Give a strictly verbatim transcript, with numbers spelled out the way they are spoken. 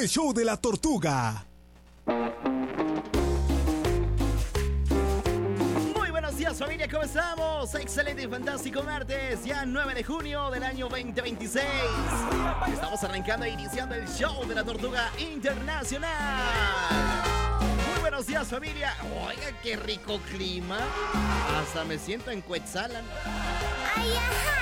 el show de la tortuga. Muy buenos días, familia, ¿cómo estamos? Excelente y fantástico martes, ya nueve de junio del año veinte veintiséis. Estamos arrancando e iniciando el show de la tortuga internacional. Muy buenos días, familia. Oiga, qué rico clima. Hasta me siento en Cuetzalan. ¡Ay, ajá!